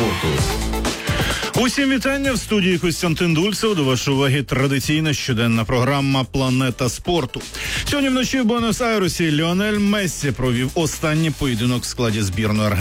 спорту. Усім вітання в студії Костянтин Дульцев. До вашої уваги традиційна щоденна програма «Планета спорту». Сьогодні вночі в Буенос-Айресі Ліонель Мессі провів останній поєдинок в складі збірної Аргентини.